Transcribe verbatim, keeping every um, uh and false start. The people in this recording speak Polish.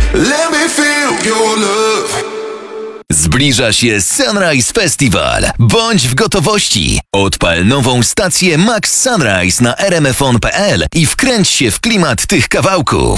Let me feel your love. Zbliża się Sunrise Festival. Bądź w gotowości. Odpal nową stację Max Sunrise na r m f on kropka p l i wkręć się w klimat tych kawałków.